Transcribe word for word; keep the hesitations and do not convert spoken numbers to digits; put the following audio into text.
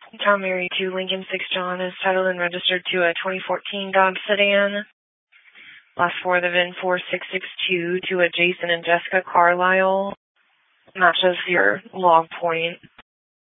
Tom Mary two Lincoln six John is titled and registered to a twenty fourteen Dodge sedan. Last four of the V I N four six six two to a Jason and Jessica Carlisle. Matches your log point.